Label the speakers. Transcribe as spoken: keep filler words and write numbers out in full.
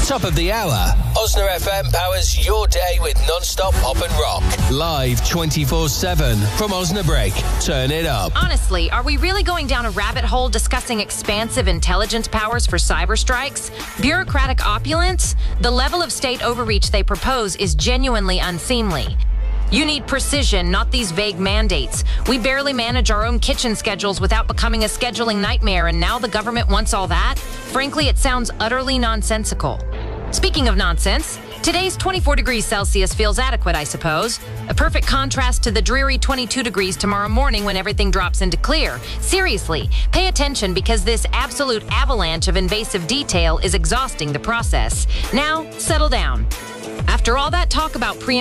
Speaker 1: Top of the hour. Osna F M powers your day with non-stop pop and rock. Live twenty-four seven from Osnabrück. Turn it up.
Speaker 2: Honestly, are we really going down a rabbit hole discussing expansive intelligence powers for cyber strikes? Bureaucratic opulence? The level of state overreach they propose is genuinely unseemly. You need precision, not these vague mandates. We barely manage our own kitchen schedules without becoming a scheduling nightmare, and now the government wants all that? Frankly, it sounds utterly nonsensical. Speaking of nonsense, today's twenty-four degrees Celsius feels adequate, I suppose. A perfect contrast to the dreary twenty-two degrees tomorrow morning when everything drops into clear. Seriously, pay attention because this absolute avalanche of invasive detail is exhausting the process. Now, settle down. After all that talk about pre